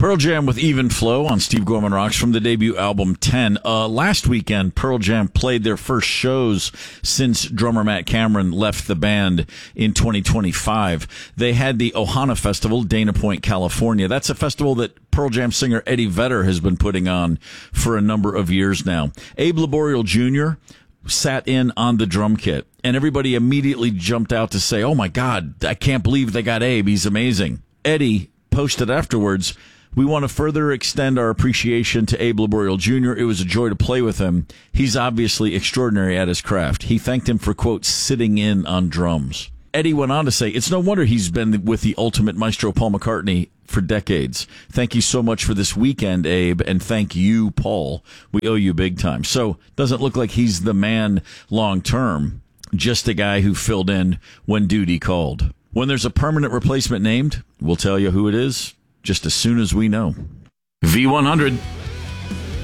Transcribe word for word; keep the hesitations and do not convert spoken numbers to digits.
Pearl Jam with Even Flow on Steve Gorman Rocks from the debut album ten. Uh, last weekend, Pearl Jam played their first shows since drummer Matt Cameron left the band in twenty twenty-five. They had the Ohana Festival, Dana Point, California. That's a festival that Pearl Jam singer Eddie Vedder has been putting on for a number of years now. Abe Laboriel Junior sat in on the drum kit, and everybody immediately jumped out to say, oh my God, I can't believe they got Abe. He's amazing. Eddie posted afterwards, we want to further extend our appreciation to Abe Laboriel Junior It was a joy to play with him. He's obviously extraordinary at his craft. He thanked him for, quote, sitting in on drums. Eddie went on to say, it's no wonder he's been with the ultimate maestro Paul McCartney for decades. Thank you so much for this weekend, Abe, and thank you, Paul. We owe you big time. So doesn't look like he's the man long term, just a guy who filled in when duty called. When there's a permanent replacement named, we'll tell you who it is just as soon as we know. V one hundred.